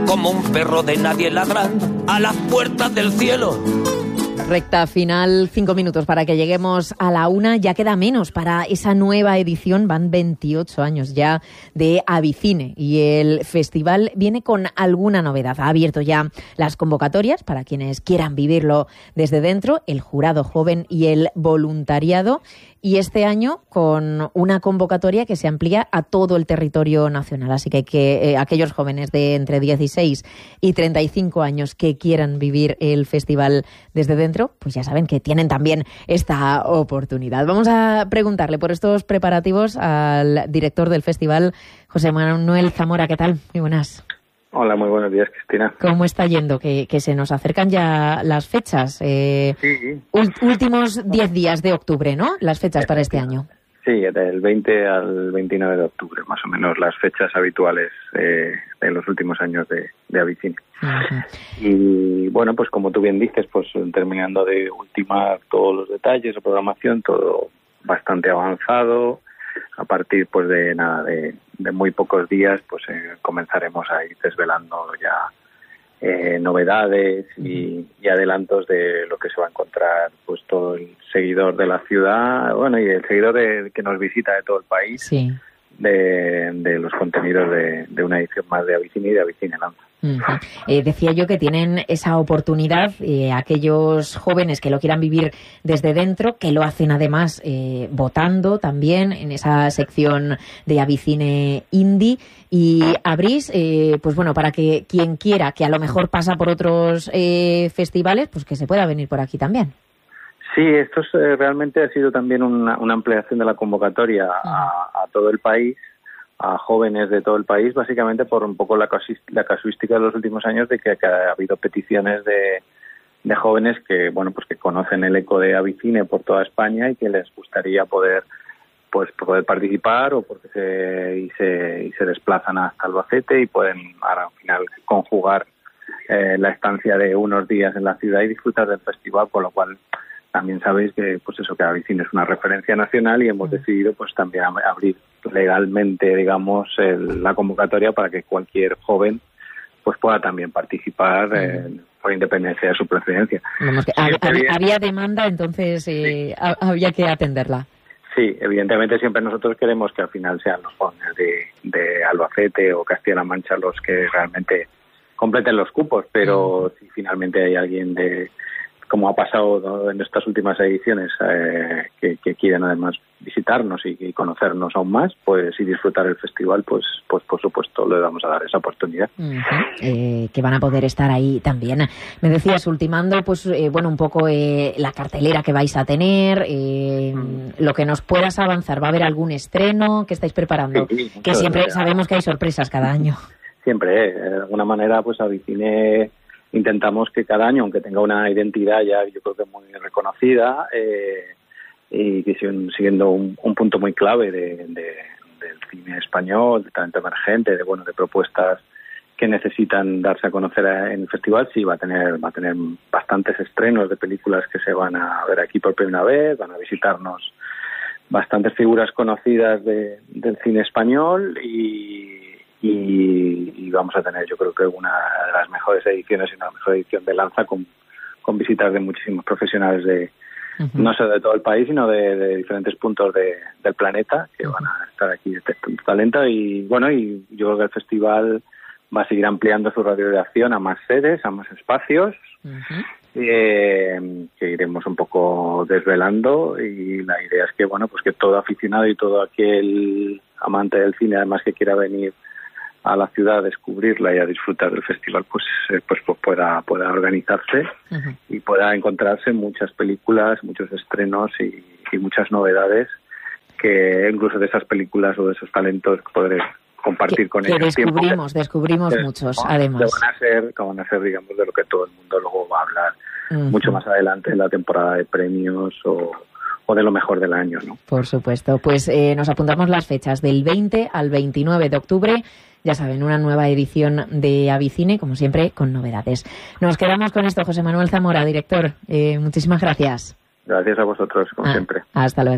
como un perro de nadie ladrando a las puertas del cielo. Recta final, 5 minutos para que lleguemos a la 1. Ya queda menos para esa nueva edición. Van 28 años ya de Avicine y el festival viene con alguna novedad. Ha abierto ya las convocatorias para quienes quieran vivirlo desde dentro, el jurado joven y el voluntariado. Y este año con una convocatoria que se amplía a todo el territorio nacional. Así que aquellos jóvenes de entre 16 y 35 años que quieran vivir el festival desde dentro, pues ya saben que tienen también esta oportunidad. Vamos a preguntarle por estos preparativos al director del festival, José Manuel Zamora. ¿Qué tal? Muy buenas. Hola, muy buenos días, Cristina. ¿Cómo está yendo? Que se nos acercan ya las fechas. Sí. Últimos 10 días de octubre, ¿no? Las fechas para este año. Sí, del 20 al 29 de octubre, más o menos las fechas habituales de los últimos años de Avicine. Uh-huh. Y bueno, pues como tú bien dices, pues terminando de ultimar todos los detalles, la programación, todo bastante avanzado. A partir pues de muy pocos días pues comenzaremos a ir desvelando ya novedades y adelantos de lo que se va a encontrar pues todo el seguidor de la ciudad, bueno, y el seguidor que nos visita de todo el país. Sí. De los contenidos de una edición más de Avicine y de Avicine Lanza. Uh-huh. Decía yo que tienen esa oportunidad aquellos jóvenes que lo quieran vivir desde dentro, que lo hacen además votando también en esa sección de Avicine Indie, y abrís, pues bueno, para que quien quiera, que a lo mejor pasa por otros festivales, pues que se pueda venir por aquí también. Sí, esto realmente ha sido también una ampliación de la convocatoria a todo el país, a jóvenes de todo el país, básicamente por un poco la casuística de los últimos años de que ha habido peticiones de jóvenes que, bueno, pues que conocen el eco de Avicine por toda España y que les gustaría poder participar, o porque se desplazan hasta Albacete y pueden ahora al final conjugar la estancia de unos días en la ciudad y disfrutar del festival, con lo cual también sabéis que pues eso, que Avicine es una referencia nacional y hemos decidido pues también abrir legalmente, digamos, la convocatoria para que cualquier joven pues pueda también participar por independencia de su procedencia. Vamos, que había demanda, entonces había que atenderla. Sí, evidentemente siempre nosotros queremos que al final sean los jóvenes de Albacete o Castilla-La Mancha los que realmente completen los cupos, pero si finalmente hay alguien como ha pasado, ¿no?, en estas últimas ediciones, que quieren además visitarnos y conocernos aún más, pues, y disfrutar el festival, pues por supuesto le vamos a dar esa oportunidad. Uh-huh. Que van a poder estar ahí también. Me decías, ultimando, pues bueno, un poco la cartelera que vais a tener, lo que nos puedas avanzar. ¿Va a haber algún estreno que estáis preparando? Sí, que siempre sabemos que hay sorpresas cada año. Siempre, de alguna manera, pues Avicine intentamos que cada año, aunque tenga una identidad ya yo creo que muy reconocida, y que siguiendo un punto muy clave del cine español, de talento emergente, de propuestas que necesitan darse a conocer en el festival, sí va a tener bastantes estrenos de películas que se van a ver aquí por primera vez, van a visitarnos bastantes figuras conocidas del cine español y vamos a tener, yo creo que una de las mejores ediciones y una mejor edición de Lanza con visitas de muchísimos profesionales no solo de todo el país, sino de diferentes puntos del planeta que van a estar aquí detectando talento. Y bueno, y yo creo que el festival va a seguir ampliando su radio de acción a más sedes, a más espacios, que iremos un poco desvelando, y la idea es que bueno, pues que todo aficionado y todo aquel amante del cine, además que quiera venir a la ciudad a descubrirla y a disfrutar del festival, pues pueda organizarse y pueda encontrarse muchas películas, muchos estrenos y muchas novedades, que incluso de esas películas o de esos talentos podré compartir con ellos. Descubrimos muchos, ¿no? Además. Que van a ser, digamos, de lo que todo el mundo luego va a hablar mucho más adelante en la temporada de premios o de lo mejor del año, ¿no? Por supuesto. Pues nos apuntamos las fechas del 20 al 29 de octubre. Ya saben, una nueva edición de Avicine, como siempre, con novedades. Nos quedamos con esto. José Manuel Zamora, director. Muchísimas gracias. Gracias a vosotros, como siempre. Hasta luego.